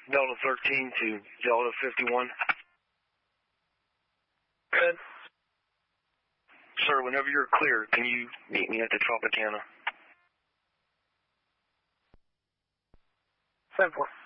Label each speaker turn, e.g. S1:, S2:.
S1: Delta 13 to Delta 51.
S2: Good.
S1: Sir, whenever you're clear, can you meet me at the Tropicana?
S2: 10-4.